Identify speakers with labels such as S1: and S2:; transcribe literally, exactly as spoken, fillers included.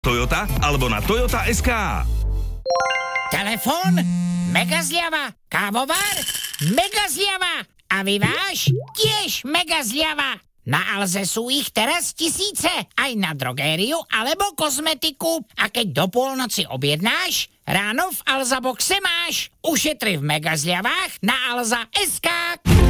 S1: Toyota alebo na Toyota bodka es ká.
S2: Telefón, mega zľava, kávovar, mega zľava a vyváž tiež mega zľava. Na Alze sú ich teraz tisíce, aj na drogériu alebo kozmetiku. A keď do polnoci objednáš, ráno v Alza boxe máš. Ušetri v mega zľavách na alza bodka es ká.